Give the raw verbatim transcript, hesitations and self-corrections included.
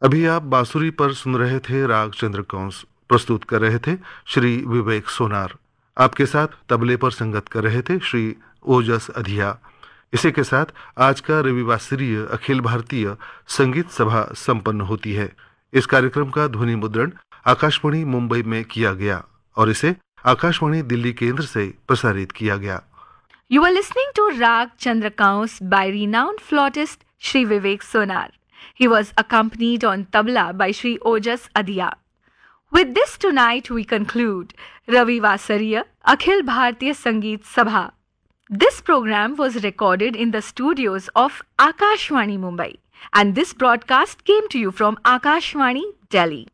अभी आप बांसुरी पर सुन रहे थे राग चंद्रकंस। प्रस्तुत कर रहे थे श्री विवेक सोनार। आपके साथ तबले पर संगत कर रहे थे श्री ओजस अधिया। इसी के साथ आज का रविवासरीय अखिल भारतीय संगीत सभा संपन्न होती है। इस कार्यक्रम का ध्वनि मुद्रण आकाशवाणी मुंबई में किया गया और इसे आकाशवाणी दिल्ली केंद्र से प्रसारित किया गया। You were listening to Rag Chandrakaus by renowned flautist Shri Vivek Sonar. He was accompanied on tabla by Shri Ojas Adhiya. With this tonight we conclude Ravi Vasariya Akhil Bhartiya Sangeet Sabha. This program was recorded in the studios of Akashvani Mumbai, and this broadcast came to you from Akashvani Delhi.